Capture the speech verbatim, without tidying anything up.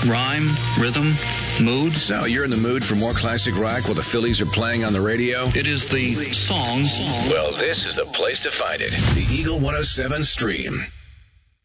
rhyme, rhythm, mood. So you're in the mood for more classic rock while the Phillies are playing on the radio? It is the song. Well, this is the place to find it. The Eagle one oh seven Stream.